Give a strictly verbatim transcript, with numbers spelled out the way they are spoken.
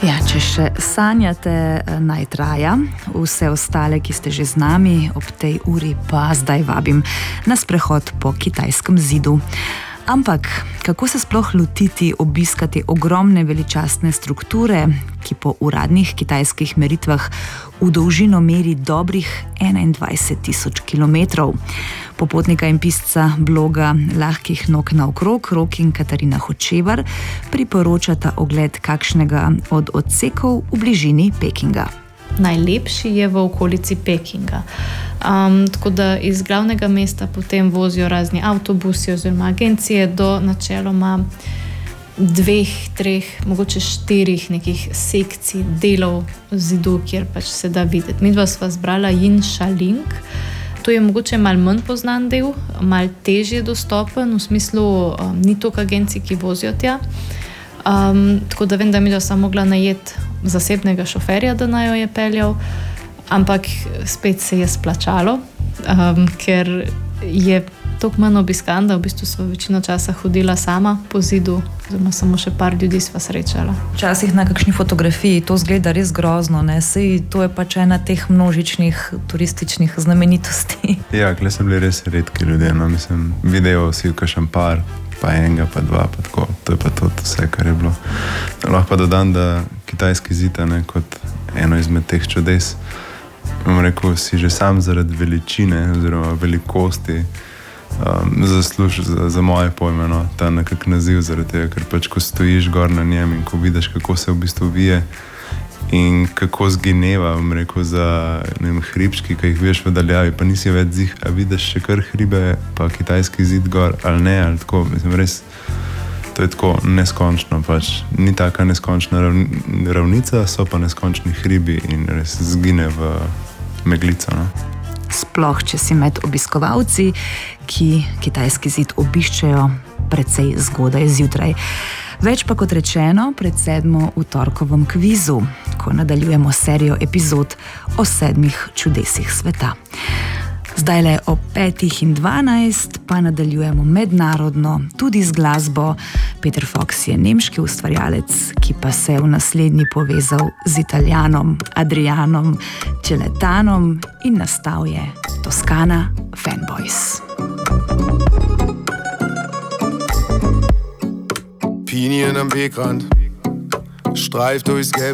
Ja, če še sanjate, naj traja. Vse ostale, ki ste že z nami ob tej uri, pa zdaj vabim na sprehod po kitajskem zidu. Ampak kako se sploh lotiti obiskati ogromne veličastne strukture, ki po uradnih kitajskih meritvah v dolžino meri dobrih enaindvajset tisoč kilometrov? Popotnika in pisca bloga Lahkih nog naokrog, Rok in Katarina Hočevar, priporočata ogled kakšnega od odsekov v bližini Pekinga. Najlepši je v okolici Pekinga. Um, tako da iz glavnega mesta potem vozijo razni avtobusi oziroma agencije do načeloma dveh, treh, mogoče štirih nekih sekcij, delov zidu, kjer pač se da videti. Midva sva zbrala Jinshaling. To je mogoče malo manj poznan del, malo težje dostopen, v smislu um, ni toliko agencij, ki vozijo tja. Um, tako da vem, da mi da sem mogla najeti zasebnega šoferja, da naj jo je peljal, ampak spet se je splačalo, um, ker je toliko manj obiskan, da v bistvu sva večino časa hodila sama po zidu, oziroma samo še par ljudi sva srečala. Včasih na kakšni fotografiji to zgleda res grozno, ne? Sej to je pač ena teh množičnih turističnih znamenitosti. Ja, kle so bili res redki ljudje, no, mislim, video si kakšen par, pa enega, pa dva, pa tako. To je pa to vse, kar je bilo. Lahko pa dodam, da kitajski zid, ne, kot eno izmed teh čudes, bom rekel, si že sam zaradi veličine oziroma velikosti um, zasluži za, za moje pojme, no, ta nekak naziv zaradi tega, ker pač ko stojiš gor na njem in ko vidiš, kako se v bistvu vije in kako zgineva, bom rekel, za ne vem, hribčki, ki jih vidiš v daljavi, pa nisi več zih, a vidiš še kar hribe, pa kitajski zid gor, ali ne, ali tako, mislim, res, to je tako neskončno, pač, ni taka neskončna ravnica, so pa neskončni hribi in res zgine v meglico, no. Sploh, če si med obiskovalci, ki kitajski zid obiščejo precej zgodaj zjutraj. Več pa kot rečeno pred sedmo v torkovem kvizu, ko nadaljujemo serijo epizod o sedmih čudesih sveta. Zdajle ob petih in dvanajst pa nadaljujemo mednarodno, tudi z glasbo. Peter Fox je nemški ustvarjalec, ki pa se je v naslednji povezal z Italijanom Adrianom Celentanom in nastal je Toskana Fanboys. Pinien am Wegrand, streift durchs gelbe